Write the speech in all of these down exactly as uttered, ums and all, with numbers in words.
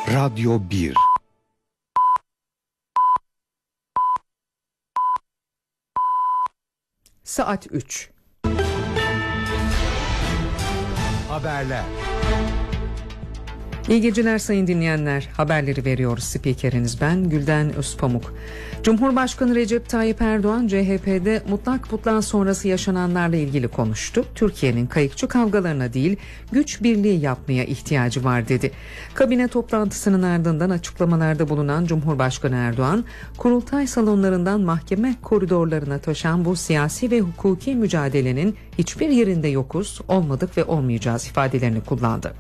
Radyo bir. Saat üç. Haberler. İyi geceler sayın dinleyenler. Haberleri veriyoruz. Spikeriniz ben Gülden Özpamuk. Cumhurbaşkanı Recep Tayyip Erdoğan C H P'de mutlak putlan sonrası yaşananlarla ilgili konuştu. Türkiye'nin kayıkçı kavgalarına değil güç birliği yapmaya ihtiyacı var dedi. Kabine toplantısının ardından açıklamalarda bulunan Cumhurbaşkanı Erdoğan, kurultay salonlarından mahkeme koridorlarına taşan bu siyasi ve hukuki mücadelenin hiçbir yerinde yokuz, olmadık ve olmayacağız ifadelerini kullandı.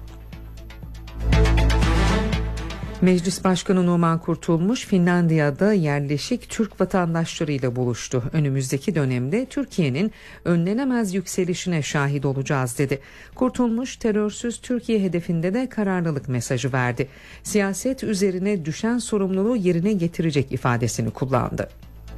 Meclis Başkanı Numan Kurtulmuş, Finlandiya'da yerleşik Türk vatandaşlarıyla buluştu. Önümüzdeki dönemde Türkiye'nin önlenemez yükselişine şahit olacağız dedi. Kurtulmuş, terörsüz Türkiye hedefinde de kararlılık mesajı verdi. Siyaset üzerine düşen sorumluluğu yerine getirecek ifadesini kullandı.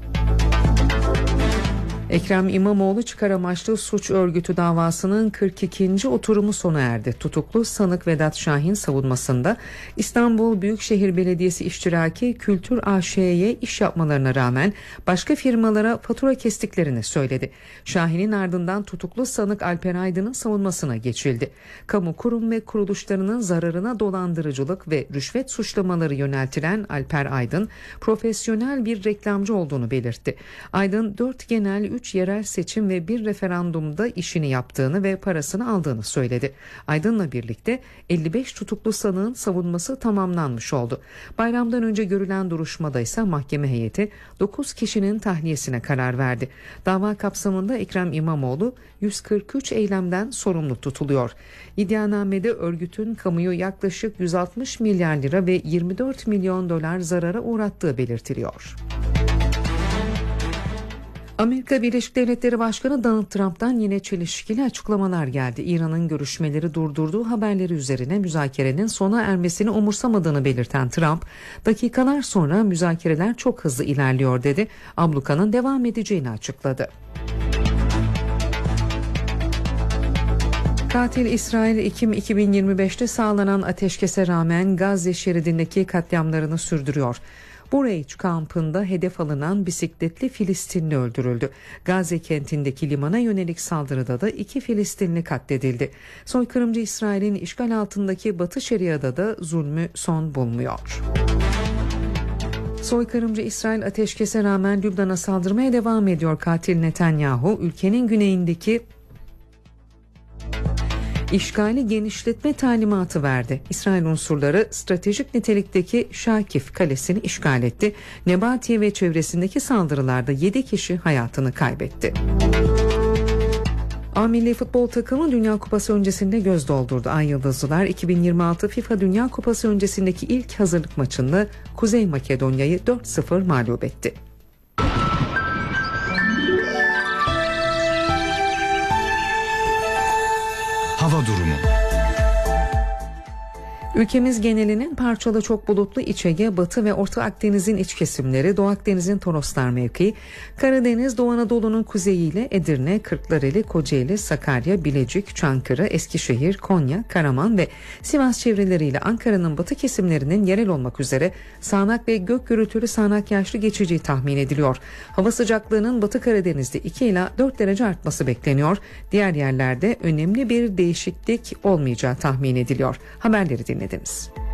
Ekrem İmamoğlu çıkar amaçlı suç örgütü davasının kırk ikinci oturumu sona erdi. Tutuklu sanık Vedat Şahin savunmasında İstanbul Büyükşehir Belediyesi iştiraki Kültür A Ş'ye iş yapmalarına rağmen başka firmalara fatura kestiklerini söyledi. Şahin'in ardından tutuklu sanık Alper Aydın'ın savunmasına geçildi. Kamu kurum ve kuruluşlarının zararına dolandırıcılık ve rüşvet suçlamaları yöneltilen Alper Aydın, profesyonel bir reklamcı olduğunu belirtti. Aydın dört genel, üç yerel seçim ve bir referandumda işini yaptığını ve parasını aldığını söyledi. Aydın'la birlikte elli beş tutuklu sanığın savunması tamamlanmış oldu. Bayramdan önce görülen duruşmada ise mahkeme heyeti dokuz kişinin tahliyesine karar verdi. Dava kapsamında Ekrem İmamoğlu yüz kırk üç eylemden sorumlu tutuluyor. İddianamede örgütün kamuyu yaklaşık yüz altmış milyar lira ve yirmi dört milyon dolar zarara uğrattığı belirtiliyor. Amerika Birleşik Devletleri Başkanı Donald Trump'tan yine çelişkili açıklamalar geldi. İran'ın görüşmeleri durdurduğu haberleri üzerine müzakerenin sona ermesini umursamadığını belirten Trump, dakikalar sonra müzakereler çok hızlı ilerliyor dedi. Ablukanın devam edeceğini açıkladı. Katil İsrail Ekim iki bin yirmi beşte sağlanan ateşkese rağmen Gazze şeridindeki katliamlarını sürdürüyor. Bureç kampında hedef alınan bisikletli Filistinli öldürüldü. Gazze kentindeki limana yönelik saldırıda da iki Filistinli katledildi. Soykırımcı İsrail'in işgal altındaki Batı Şeria'da da zulmü son bulmuyor. Soykırımcı İsrail ateşkese rağmen Lübnan'a saldırmaya devam ediyor. Katil Netanyahu ülkenin güneyindeki İşgali genişletme talimatı verdi. İsrail unsurları stratejik nitelikteki Şakif kalesini işgal etti. Nebatiye ve çevresindeki saldırılarda yedi kişi hayatını kaybetti. A milli futbol takımı Dünya Kupası öncesinde göz doldurdu. Ay Yıldızlılar iki bin yirmi altı FIFA Dünya Kupası öncesindeki ilk hazırlık maçında Kuzey Makedonya'yı dört sıfır mağlup etti. Hava durumu. Ülkemiz genelinin parçalı çok bulutlu İç Ege, Batı ve Orta Akdeniz'in iç kesimleri, Doğu Akdeniz'in Toroslar mevkii, Karadeniz, Doğu Anadolu'nun kuzeyiyle Edirne, Kırklareli, Kocaeli, Sakarya, Bilecik, Çankırı, Eskişehir, Konya, Karaman ve Sivas çevreleriyle Ankara'nın batı kesimlerinin yerel olmak üzere sağanak ve gök gürültülü sağanak yağışlı geçeceği tahmin ediliyor. Hava sıcaklığının Batı Karadeniz'de iki ila dört derece artması bekleniyor. Diğer yerlerde önemli bir değişiklik olmayacağı tahmin ediliyor. Haberleri dinlediniz.